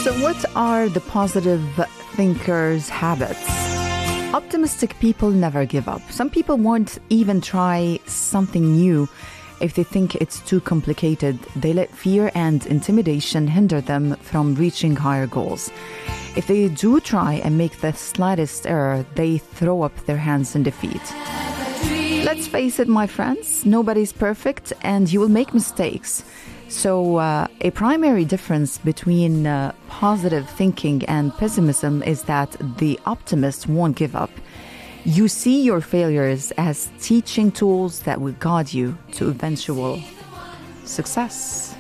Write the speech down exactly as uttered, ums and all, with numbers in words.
So what are the positive thinkers' habits? Optimistic people never give up. Some people won't even try something new if they think it's too complicated. They let fear and intimidation hinder them from reaching higher goals. If they do try and make the slightest error, they throw up their hands in defeat. Let's face it, my friends, nobody's perfect and you will make mistakes. So uh, a primary difference between uh, positive thinking and pessimism is that the optimist won't give up. You see your failures as teaching tools that will guide you to eventual success.